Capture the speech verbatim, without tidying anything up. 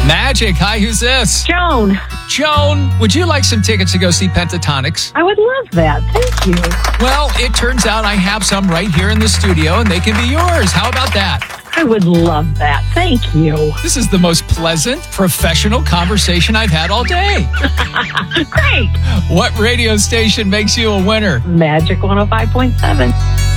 Magic. Hi, who's this? Joan. Joan, would you like some tickets to go see Pentatonics? I would love that. Thank you. Well, it turns out I have some right here in the studio, and they can be yours. How about that? I would love that. Thank you. This is the most pleasant, professional conversation I've had all day. Great. What radio station makes you a winner? Magic one oh five point seven.